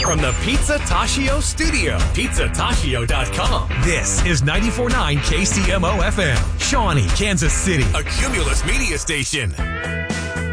From the Pizza Tashio studio, pizzatashio.com. This is 94.9 KCMO FM, Shawnee, Kansas City, a Cumulus media station.